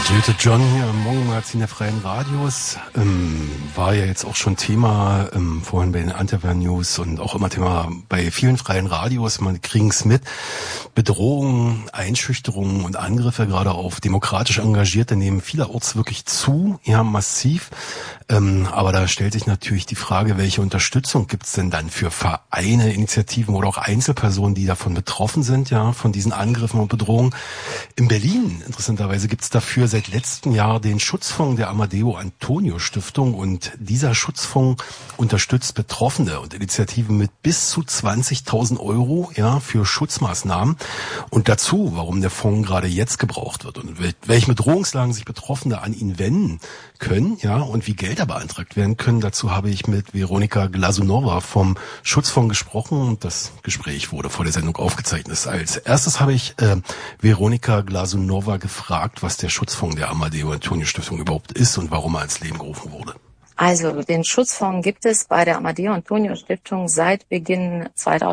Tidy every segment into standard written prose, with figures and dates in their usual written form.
Jilted John hier im Morgenmagazin der Freien Radios. War ja jetzt auch schon Thema vorhin bei den Interview-News und auch immer Thema bei vielen freien Radios. Man kriegen es mit. Bedrohungen, Einschüchterungen und Angriffe gerade auf demokratisch Engagierte nehmen vielerorts wirklich zu, ja massiv. Aber da stellt sich natürlich die Frage, welche Unterstützung gibt es denn dann für Vereine, Initiativen oder auch Einzelpersonen, die davon betroffen sind, ja, von diesen Angriffen und Bedrohungen. In Berlin, interessanterweise, gibt es dafür seit letztem Jahr den Schutzfonds der Amadeo Antonio Stiftung, und dieser Schutzfonds unterstützt Betroffene und Initiativen mit bis zu 20.000 Euro, ja, für Schutzmaßnahmen. Und dazu, warum der Fonds gerade jetzt gebraucht wird und welchen Bedrohungslagen sich Betroffene an ihn wenden können, ja, und wie Gelder beantragt werden können. Dazu habe ich mit Veronika Glasunowa vom Schutzfonds gesprochen, und das Gespräch wurde vor der Sendung aufgezeichnet. Als erstes habe ich Veronika Glasunowa gefragt, was der Schutzfonds der Amadeo Antonio Stiftung überhaupt ist und warum er ins Leben gerufen wurde. Also den Schutzfonds gibt es bei der Amadeo Antonio Stiftung seit Beginn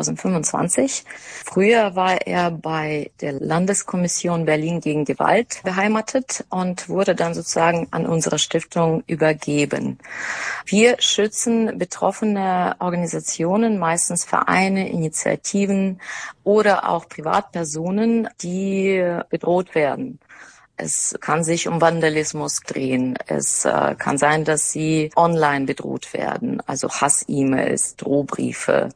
2025. Früher war er bei der Landeskommission Berlin gegen Gewalt beheimatet und wurde dann sozusagen an unsere Stiftung übergeben. Wir schützen betroffene Organisationen, meistens Vereine, Initiativen oder auch Privatpersonen, die bedroht werden. Es kann sich um Vandalismus drehen. Es kann sein, dass sie online bedroht werden, also Hass-E-Mails, Drohbriefe,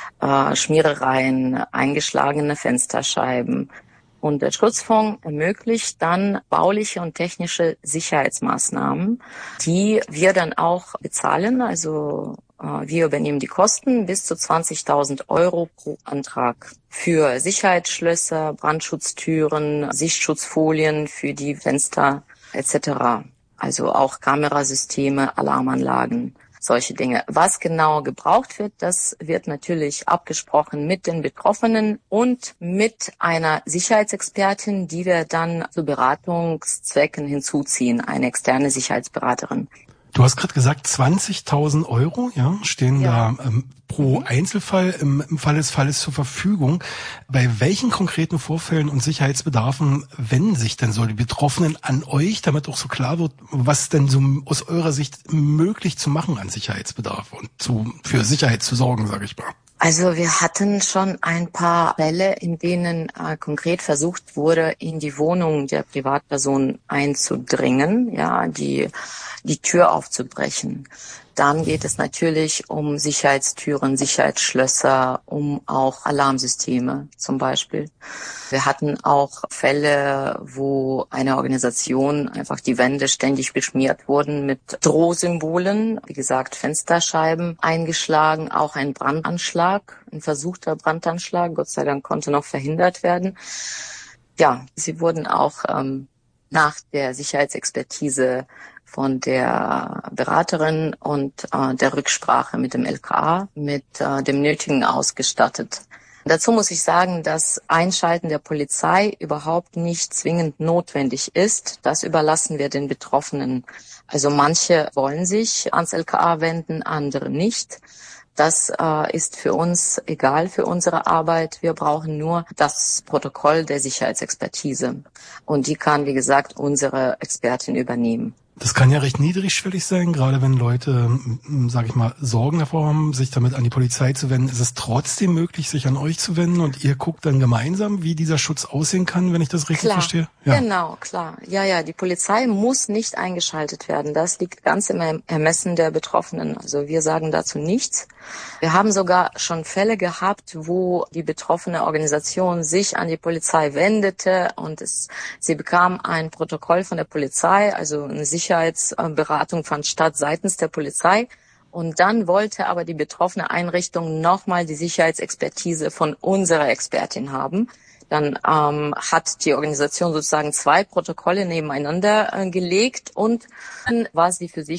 Schmierereien, eingeschlagene Fensterscheiben. Und der Schutzfonds ermöglicht dann bauliche und technische Sicherheitsmaßnahmen, die wir dann auch bezahlen. Also wir übernehmen die Kosten bis zu 20.000 Euro pro Antrag für Sicherheitsschlösser, Brandschutztüren, Sichtschutzfolien für die Fenster etc. Also auch Kamerasysteme, Alarmanlagen, solche Dinge. Was genau gebraucht wird, das wird natürlich abgesprochen mit den Betroffenen und mit einer Sicherheitsexpertin, die wir dann zu Beratungszwecken hinzuziehen, eine externe Sicherheitsberaterin. Du hast gerade gesagt, 20.000 Euro, ja, stehen da pro Einzelfall im Fall des Falles zur Verfügung. Bei welchen konkreten Vorfällen und Sicherheitsbedarfen wenden sich denn so die Betroffenen an euch, damit auch so klar wird, was denn so aus eurer Sicht möglich zu machen an Sicherheitsbedarf und für Sicherheit zu sorgen, sage ich mal? Also wir hatten schon ein paar Fälle, in denen konkret versucht wurde, in die Wohnung der Privatperson einzudringen, ja, die Tür aufzubrechen. Dann geht es natürlich um Sicherheitstüren, Sicherheitsschlösser, um auch Alarmsysteme zum Beispiel. Wir hatten auch Fälle, wo eine Organisation einfach die Wände ständig beschmiert wurden mit Drohsymbolen. Wie gesagt, Fensterscheiben eingeschlagen, auch ein Brandanschlag, ein versuchter Brandanschlag. Gott sei Dank konnte noch verhindert werden. Ja, sie wurden auch nach der Sicherheitsexpertise von der Beraterin und der Rücksprache mit dem LKA mit dem Nötigen ausgestattet. Dazu muss ich sagen, dass Einschalten der Polizei überhaupt nicht zwingend notwendig ist. Das überlassen wir den Betroffenen. Also manche wollen sich ans LKA wenden, andere nicht. Das ist für uns egal für unsere Arbeit. Wir brauchen nur das Protokoll der Sicherheitsexpertise. Und die kann, wie gesagt, unsere Expertin übernehmen. Das kann ja recht niedrigschwellig sein, gerade wenn Leute, sage ich mal, Sorgen davor haben, sich damit an die Polizei zu wenden. Ist es trotzdem möglich, sich an euch zu wenden, und ihr guckt dann gemeinsam, wie dieser Schutz aussehen kann, wenn ich das richtig verstehe? Ja. Genau, klar. Ja, die Polizei muss nicht eingeschaltet werden. Das liegt ganz im Ermessen der Betroffenen. Also wir sagen dazu nichts. Wir haben sogar schon Fälle gehabt, wo die betroffene Organisation sich an die Polizei wendete und sie bekam ein Protokoll von der Polizei, also eine Sicherheitsberatung fand statt seitens der Polizei. Und dann wollte aber die betroffene Einrichtung nochmal die Sicherheitsexpertise von unserer Expertin haben. Dann hat die Organisation sozusagen 2 Protokolle nebeneinander gelegt, und dann war sie für sich